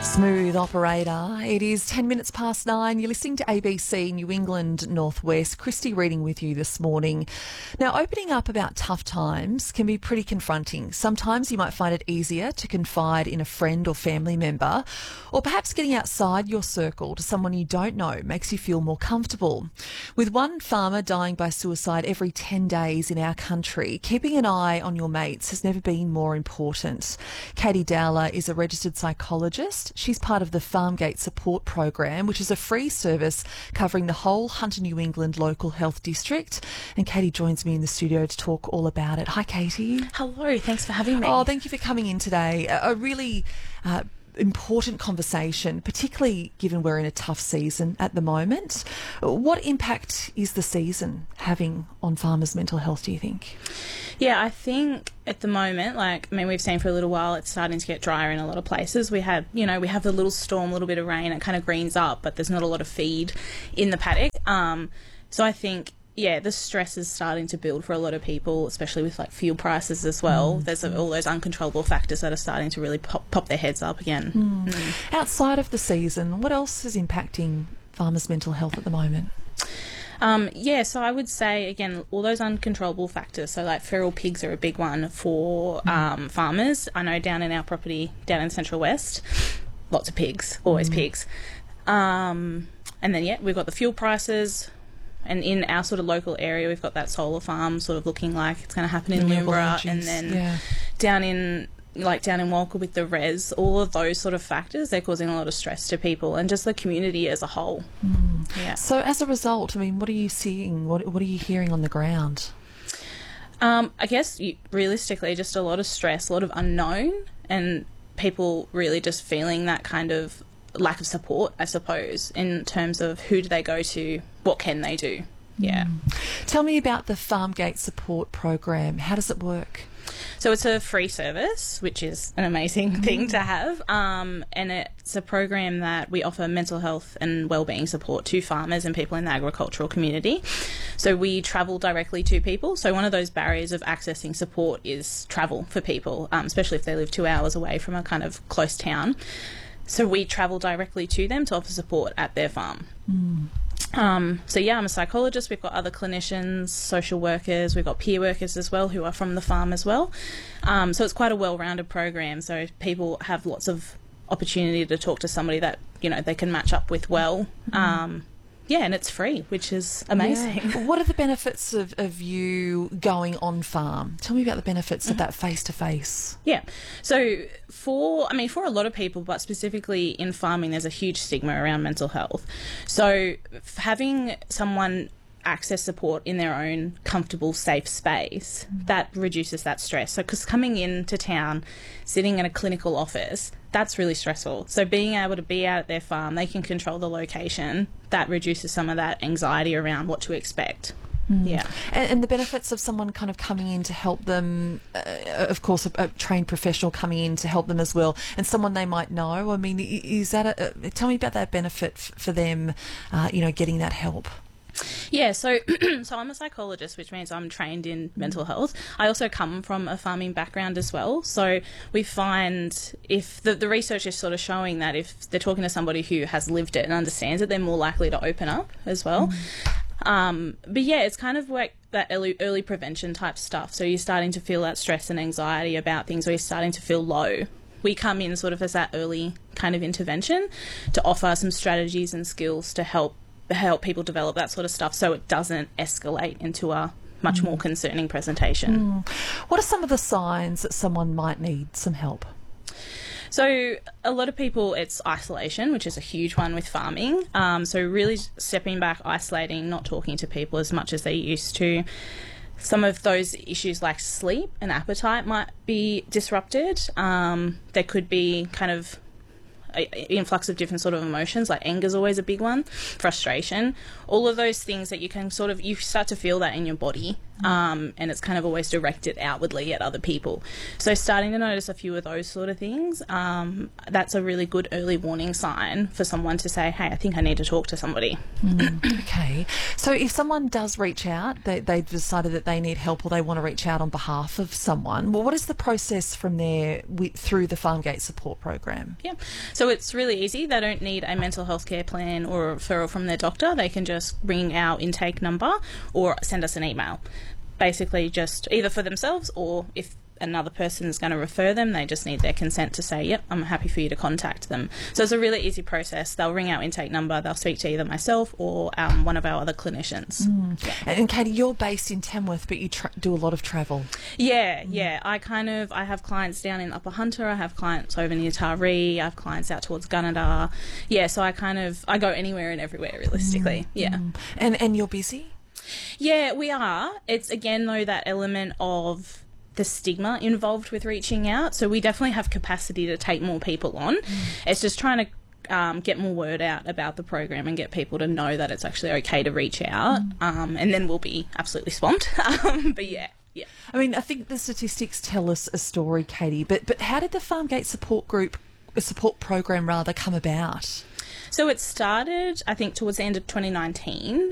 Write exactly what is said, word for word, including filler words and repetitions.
Smooth operator. It is ten minutes past nine. You're listening to A B C New England Northwest. Christy reading with you this morning. Now, opening up about tough times can be pretty confronting. Sometimes you might find it easier to confide in a friend or family member, or perhaps getting outside your circle to someone you don't know makes you feel more comfortable. With one farmer dying by suicide every ten days in our country, keeping an eye on your mates has never been more important. Katie Dowler is a registered psychologist. She's part of the Farmgate Support Program, which is a free service covering the whole Hunter New England local health district. And Katie joins me in the studio to talk all about it. Hi, Katie. Hello, thanks for having me. Oh, thank you for coming in today. A, a really uh, important conversation, particularly given we're in a tough season at the moment. What impact is the season having on farmers' mental health, do you think? Yeah, I think at the moment, like, I mean, we've seen for a little while it's starting to get drier in a lot of places. We have, you know, we have a little storm, a little bit of rain, it kind of greens up, but there's not a lot of feed in the paddock. Um, so I think, yeah, the stress is starting to build for a lot of people, especially with, like, fuel prices as well. Mm. There's all those uncontrollable factors that are starting to really pop, pop their heads up again. Mm. Mm. Outside of the season, what else is impacting farmers' mental health at the moment? Um, yeah, so I would say, again, all those uncontrollable factors. So, like, feral pigs are a big one for um, farmers. I know down in our property, down in Central West, lots of pigs, always mm. pigs. Um, and then, yeah, we've got the fuel prices. And in our sort of local area, we've got that solar farm sort of looking like it's going to happen in Lumbra. And then yeah. down in... like down in Walker with the res, all of those sort of factors, they're causing a lot of stress to people and just the community as a whole. Mm. Yeah. So as a result, I mean, what are you seeing? What What are you hearing on the ground? Um, I guess you, realistically, just a lot of stress, a lot of unknown, and people really just feeling that kind of lack of support, I suppose, in terms of who do they go to, what can they do. Yeah. Mm. Tell me about the Farmgate Support Program. How does it work? So it's a free service, which is an amazing thing to have, um, and it's a program that we offer mental health and wellbeing support to farmers and people in the agricultural community. So we travel directly to people. So one of those barriers of accessing support is travel for people, um, especially if they live two hours away from a kind of close town. So we travel directly to them to offer support at their farm. Mm. Um, so yeah, I'm a psychologist. We've got other clinicians, social workers, we've got peer workers as well who are from the farm as well. Um, so it's quite a well-rounded program. So people have lots of opportunity to talk to somebody that, you know, they can match up with well. Mm. Um, yeah, and it's free, which is amazing. Yeah. What are the benefits of, of you going on farm? Tell me about the benefits mm-hmm. of that face-to-face. Yeah. So for, I mean, for a lot of people, but specifically in farming, there's a huge stigma around mental health. So having someone access support in their own comfortable, safe space, mm. that reduces that stress. So because coming into town, sitting in a clinical office, that's really stressful. So being able to be out at their farm, they can control the location, that reduces some of that anxiety around what to expect. Mm. Yeah. And, and the benefits of someone kind of coming in to help them, uh, of course, a, a trained professional coming in to help them as well, and someone they might know. I mean, is that a, a, tell me about that benefit f- for them, uh, you know, getting that help. Yeah, so so I'm a psychologist, which means I'm trained in mental health. I also come from a farming background as well. So we find if the, the research is sort of showing that if they're talking to somebody who has lived it and understands it, they're more likely to open up as well. Mm. Um, but yeah, it's kind of like that early, early prevention type stuff. So you're starting to feel that stress and anxiety about things, or you're starting to feel low. We come in sort of as that early kind of intervention to offer some strategies and skills to help help people develop that sort of stuff so it doesn't escalate into a much mm. more concerning presentation. Mm. What are some of the signs that someone might need some help? So a lot of people, it's isolation, which is a huge one with farming. Um, so really stepping back, isolating, not talking to people as much as they used to. Some of those issues like sleep and appetite might be disrupted. Um, there could be kind of influx of different sort of emotions, like anger is always a big one, frustration, all of those things that you can sort of, you start to feel that in your body. um, and it's kind of always directed outwardly at other people. So starting to notice a few of those sort of things, um, that's a really good early warning sign for someone to say, hey, I think I need to talk to somebody. Mm, okay. So if someone does reach out, they, they've decided that they need help or they want to reach out on behalf of someone, well, what is the process from there with, through the Farmgate Support Program? Yeah. So it's really easy. They don't need a mental health care plan or a referral from their doctor. They can just ring our intake number or send us an email. Basically just either for themselves or if another person is going to refer them, they just need their consent to say, yep, I'm happy for you to contact them. So it's a really easy process. They'll ring our intake number, they'll speak to either myself or um, one of our other clinicians. Mm. Yeah. And Katie, you're based in Tamworth, but you tra- do a lot of travel. Yeah, yeah. I kind of, I have clients down in Upper Hunter, I have clients over near Taree, I have clients out towards Gunnedah. Yeah, so I kind of, I go anywhere and everywhere realistically. Mm. Yeah. Mm. And, and you're busy? Yeah, we are. It's again, though, that element of the stigma involved with reaching out. So we definitely have capacity to take more people on. Mm. It's just trying to um, get more word out about the program and get people to know that it's actually okay to reach out. Mm. Um, and then we'll be absolutely swamped. um, but yeah. Yeah. I mean, I think the statistics tell us a story, Katie, but but how did the Farmgate Support Group, support program rather, come about? So it started, I think, towards the end of twenty nineteen.